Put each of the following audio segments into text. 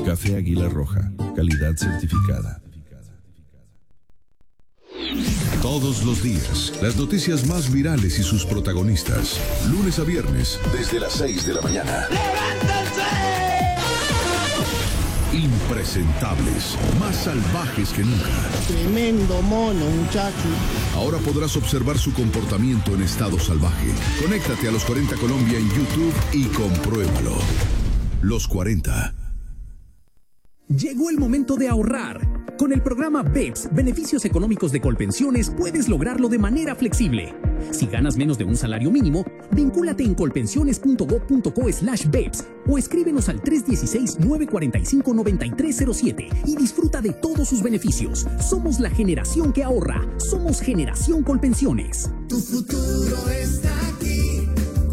Café Águila Roja, calidad certificada. Todos los días, las noticias más virales y sus protagonistas. Lunes a viernes, desde las 6 de la mañana. ¡Levántense! Impresentables, más salvajes que nunca. Tremendo mono, muchacho. Ahora podrás observar su comportamiento en estado salvaje. Conéctate a Los 40 Colombia en YouTube y compruébalo. Los 40. Llegó el momento de ahorrar. Con el programa BEPS, Beneficios Económicos de Colpensiones, puedes lograrlo de manera flexible. Si ganas menos de un salario mínimo, vincúlate en colpensiones.gov.co/BEPS o escríbenos al 316-945-9307 y disfruta de todos sus beneficios. Somos la generación que ahorra. Somos Generación Colpensiones. Tu futuro está aquí.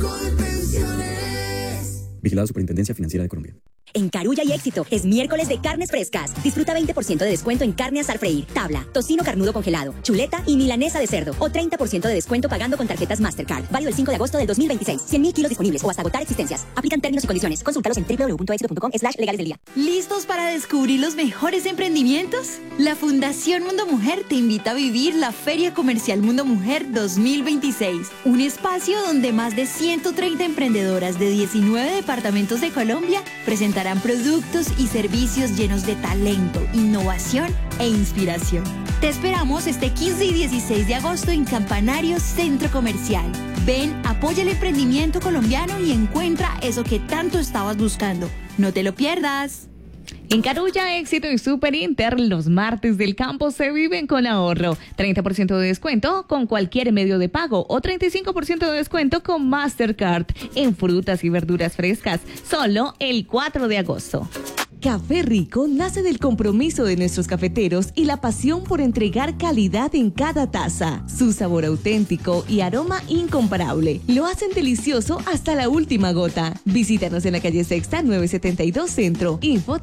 Colpensiones. Vigilado Superintendencia Financiera de Colombia. En Carulla y Éxito es miércoles de carnes frescas. Disfruta 20% de descuento en carne asar freír, tabla, tocino carnudo congelado, chuleta y milanesa de cerdo. O 30% de descuento pagando con tarjetas Mastercard. Válido el 5 de agosto del 2026. 100.000 kilos disponibles o hasta agotar existencias. Aplican términos y condiciones. Consúltalos en www.exito.com/legales del día. ¿Listos para descubrir los mejores emprendimientos? La Fundación Mundo Mujer te invita a vivir la Feria Comercial Mundo Mujer 2026. Un espacio donde más de 130 emprendedoras de 19 departamentos de Colombia presentarán productos y servicios llenos de talento, innovación e inspiración. Te esperamos este 15 y 16 de agosto en Campanario Centro Comercial. Ven, apoya el emprendimiento colombiano y encuentra eso que tanto estabas buscando. No te lo pierdas. En Carulla, Éxito y Super Inter, los martes del campo se viven con ahorro. 30% de descuento con cualquier medio de pago o 35% de descuento con Mastercard en frutas y verduras frescas, solo el 4 de agosto. Café Rico nace del compromiso de nuestros cafeteros y la pasión por entregar calidad en cada taza. Su sabor auténtico y aroma incomparable lo hacen delicioso hasta la última gota. Visítanos en la calle Sexta 972 Centro. Info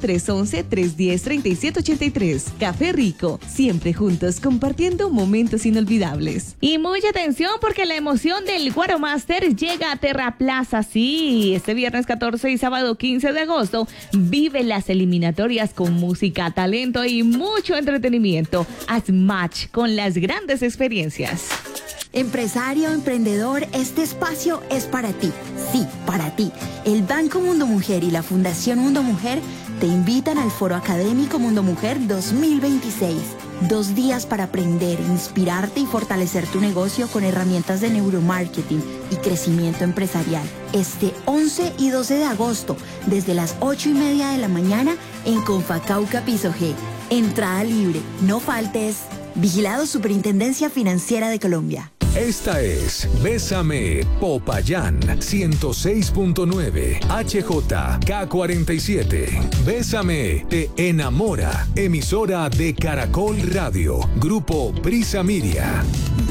311-310-3783. Café Rico, siempre juntos compartiendo momentos inolvidables. Y mucha atención porque la emoción del Guaro Master llega a Terraplaza. Sí, este viernes 14 y sábado 15 de agosto vive las eliminatorias con música, talento y mucho entretenimiento. Haz match con las grandes experiencias. Empresario, emprendedor, este espacio es para ti. Sí, para ti. El Banco Mundo Mujer y la Fundación Mundo Mujer te invitan al Foro Académico Mundo Mujer 2026. 2 días para aprender, inspirarte y fortalecer tu negocio con herramientas de neuromarketing y crecimiento empresarial. Este 11 y 12 de agosto, desde las 8:30 de la mañana en Confacauca Piso G. Entrada libre, no faltes. Vigilado Superintendencia Financiera de Colombia. Esta es Bésame Popayán 106.9 HJK47. Bésame te enamora. Emisora de Caracol Radio. Grupo Prisa Miria.